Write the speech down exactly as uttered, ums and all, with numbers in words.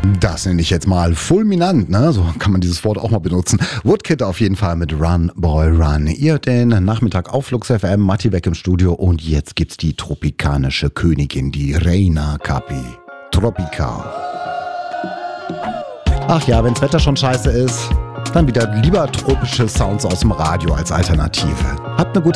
Das nenne ich jetzt mal fulminant, ne? So kann man dieses Wort auch mal benutzen. Woodkid auf jeden Fall mit Run, Boy, Run. Ihr den Nachmittag auf Flux F M, Matti weg im Studio und jetzt gibt's die tropikanische Königin, die Reina Capi. Tropical. Ach ja, wenn's Wetter schon scheiße ist, dann wieder lieber tropische Sounds aus dem Radio als Alternative. Habt eine gute